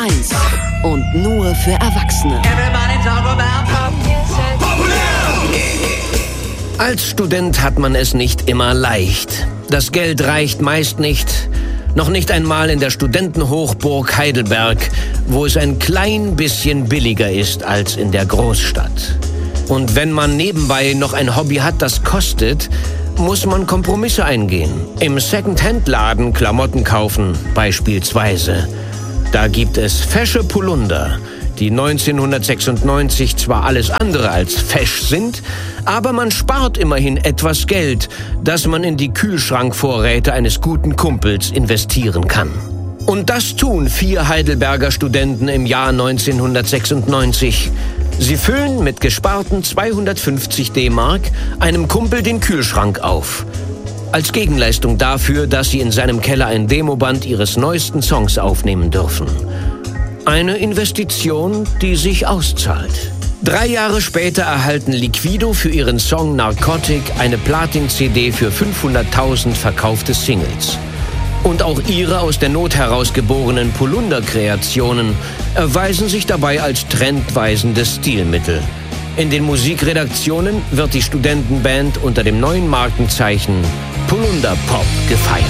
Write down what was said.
1 und nur für Erwachsene. Als Student hat man es nicht immer leicht. Das Geld reicht meist nicht, noch nicht einmal in der Studentenhochburg Heidelberg, wo es ein klein bisschen billiger ist als in der Großstadt. Und wenn man nebenbei noch ein Hobby hat, das kostet, muss man Kompromisse eingehen. Im Second-Hand-Laden Klamotten kaufen, beispielsweise. Da gibt es fesche Polunder, die 1996 zwar alles andere als fesch sind, aber man spart immerhin etwas Geld, das man in die Kühlschrankvorräte eines guten Kumpels investieren kann. Und das tun 4 Heidelberger Studenten im Jahr 1996. Sie füllen mit gesparten 250 D-Mark einem Kumpel den Kühlschrank auf. Als Gegenleistung dafür, dass sie in seinem Keller ein Demoband ihres neuesten Songs aufnehmen dürfen. Eine Investition, die sich auszahlt. 3 Jahre später erhalten Liquido für ihren Song Narcotic eine Platin-CD für 500.000 verkaufte Singles. Und auch ihre aus der Not herausgeborenen Polunder-Kreationen erweisen sich dabei als trendweisendes Stilmittel. In den Musikredaktionen wird die Studentenband unter dem neuen Markenzeichen Polunder Pop gefeiert.